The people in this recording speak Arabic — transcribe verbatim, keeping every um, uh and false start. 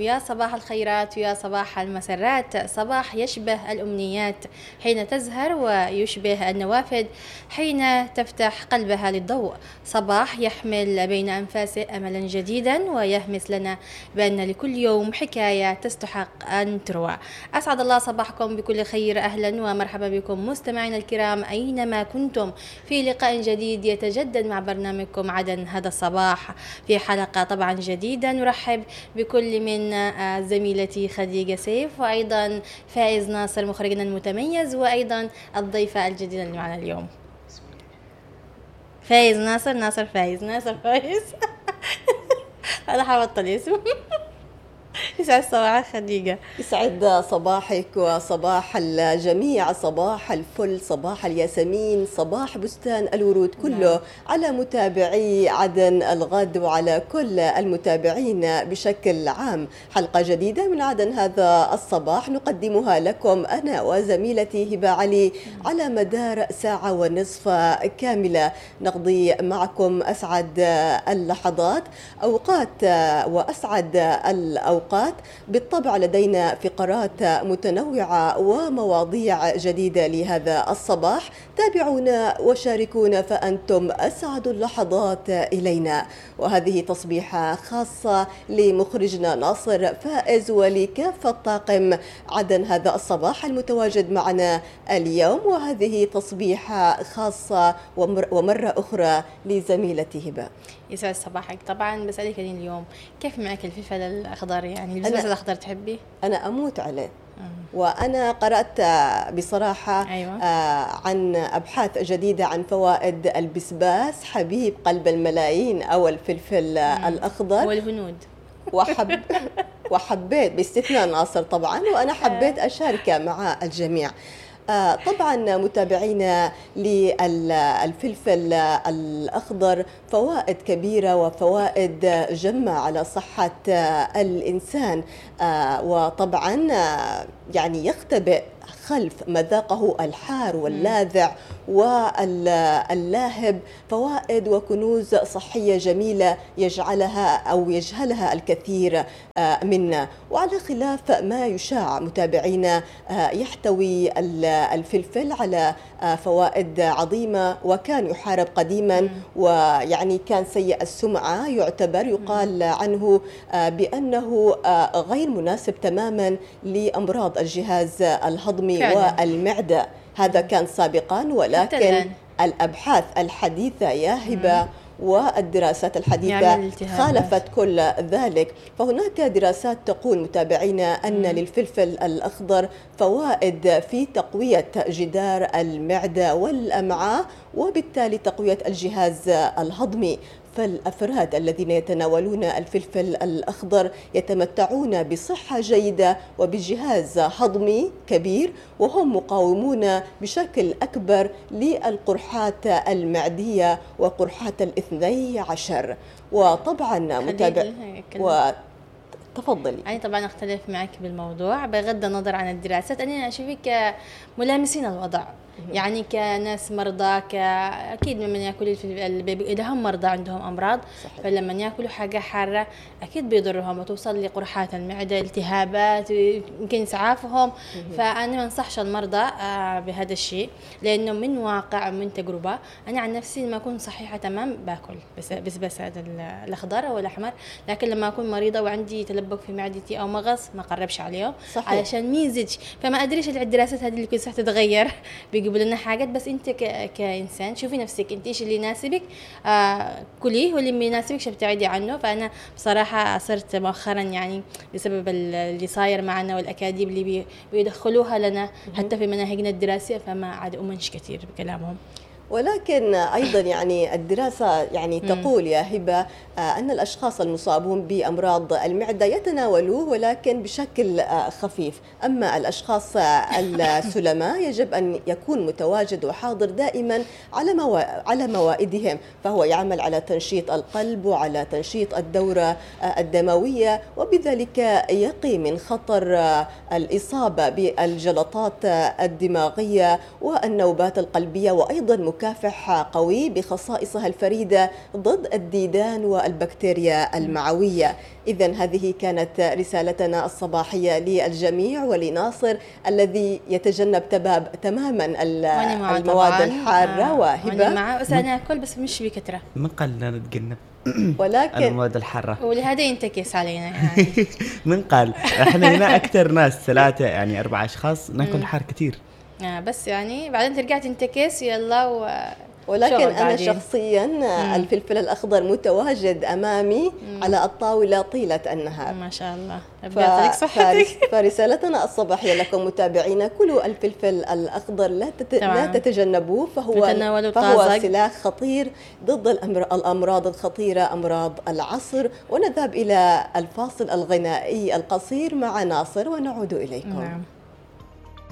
يا صباح الخيرات ويا صباح المسرات، صباح يشبه الأمنيات حين تزهر ويشبه النوافذ حين تفتح قلبها للضوء، صباح يحمل بين أنفاسه أملا جديدا ويهمس لنا بأن لكل يوم حكاية تستحق أن تروى. أسعد الله صباحكم بكل خير، أهلا ومرحبا بكم مستمعينا الكرام أينما كنتم في لقاء جديد يتجدد مع برنامجكم عدن هذا الصباح في حلقة طبعا جديدة. نرحب بكل من زميلتي خديجة سيف وأيضا فائز ناصر مخرجنا المتميز وأيضا الضيفة الجديدة اللي معنا اليوم فايز ناصر ناصر فايز ناصر فايز أنا حبطل اسمه. يسعد صباحك خديجة. يسعد صباحك وصباح الجميع، صباح الفل، صباح الياسمين، صباح بستان الورود كله نعم. على متابعي عدن الغد وعلى كل المتابعين بشكل عام. حلقة جديدة من عدن هذا الصباح نقدمها لكم أنا وزميلتي هبة علي على مدار ساعة ونصف كاملة، نقضي معكم أسعد اللحظات، أوقات وأسعد الأوقات. بالطبع لدينا فقرات متنوعة ومواضيع جديدة لهذا الصباح، تابعونا وشاركونا فأنتم أسعد اللحظات إلينا. وهذه تصبيحة خاصة لمخرجنا ناصر فائز ولكافة طاقم عدن هذا الصباح المتواجد معنا اليوم، وهذه تصبيحة خاصة ومرة أخرى لزميلتي هبة. يسعد صباحك. طبعا بسألك اليوم كيف معك الفلفل الأخضر؟ يعني الفلفل الأخضر تحبي؟ أنا أموت عليه. وأنا قرأت بصراحة أيوة. عن أبحاث جديدة عن فوائد البسباس حبيب قلب الملايين أو الفلفل الأخضر والهنود، وحب وحبيت باستثناء ناصر طبعا، وأنا حبيت أشارك مع الجميع. طبعا متابعينا للفلفل الأخضر فوائد كبيرة وفوائد جمة على صحة الإنسان، وطبعا يعني يختبئ خلف مذاقه الحار واللاذع واللاهب فوائد وكنوز صحية جميلة يجعلها أو يجهلها الكثير منا. وعلى خلاف ما يشاع متابعينا، يحتوي الفلفل على فوائد عظيمة، وكان يحارب قديما ويعني كان سيء السمعة، يعتبر يقال عنه بأنه غير مناسب تماما لأمراض الجهاز الهضمي فعلا. والمعدة هذا كان سابقا، ولكن الأبحاث الحديثة يا هبة والدراسات الحديثة خالفت كل ذلك. فهناك دراسات تقول متابعينا أن للفلفل الأخضر فوائد في تقوية جدار المعدة والأمعاء، وبالتالي تقوية الجهاز الهضمي. فالأفراد الذين يتناولون الفلفل الأخضر يتمتعون بصحة جيدة وبجهاز هضمي كبير، وهم مقاومون بشكل أكبر للقرحات المعدية وقرحات الاثني عشر. وطبعا متابع و تفضلي. أنا طبعا أختلف معك بالموضوع بغض النظر عن الدراسات. أنا أشوفك ملامسين الوضع، يعني كناس مرضى أكيد لما يأكلوا البيبي إذا هم مرضى عندهم أمراض صحيح. فلما يأكلوا حاجة حارة أكيد بيضرهم وتوصل لقرحات المعدة، التهابات، يمكن إسعافهم. فأنا ما أنصحش المرضى بهذا الشيء، لأنه من واقع من تجربة أنا عن نفسي لما أكون صحيحة تمام باكل بس بس بس هذا الأخضر أو الأحمر، لكن لما أكون مريضة وعندي تلبك في معدتي أو مغص ما قربش عليهم صحيح. علشان ميزج. فما أدريش الدراسات هذه اللي كل ساعة تتغير بيجيبوا لنا حاجات، بس انت ك... كإنسان شوفي نفسك انت ايش اللي يناسبك آه كليه، واللي ما يناسبكش ابتعدي عنه. فأنا بصراحة صرت مؤخرا يعني بسبب اللي صاير معنا والأكاذيب اللي بي... بيدخلوها لنا حتى في مناهجنا الدراسية، فما عاد أمنش كثير بكلامهم. ولكن أيضا يعني الدراسة يعني تقول يا هبة أن الأشخاص المصابون بأمراض المعدة يتناولوه ولكن بشكل خفيف، أما الأشخاص السلماء يجب أن يكون متواجد وحاضر دائما على موا... على موائدهم، فهو يعمل على تنشيط القلب وعلى تنشيط الدورة الدموية، وبذلك يقي من خطر الإصابة بالجلطات الدماغية والنوبات القلبية، وأيضا مكافح قوي بخصائصها الفريدة ضد الديدان والبكتيريا المعوية. إذن هذه كانت رسالتنا الصباحية للجميع ولناصر الذي يتجنب تباب تماما المواد الحارة. آه. وهبة معه بس أنا أكل بس مش بكثرة، من قال لا نتجنب ولكن المواد الحارة، ولهذا ينتكس علينا يعني. من قال احنا هنا أكثر ناس ثلاثة يعني أربعة أشخاص ناكل حار كتير. آه بس يعني بعدين ترجع تنتكس يلا و ولكن أنا شخصيا مم. الفلفل الأخضر متواجد أمامي مم. على الطاولة طيلة النهار. ما شاء الله. ف... فرسالتنا الصباحية لكم متابعينا: كلوا الفلفل الأخضر، لا, تت... لا تتجنبوه، فهو فهو سلاح خطير ضد الأمراض الخطيرة، أمراض العصر. ونذهب إلى الفاصل الغنائي القصير مع ناصر ونعود إليكم. نعم.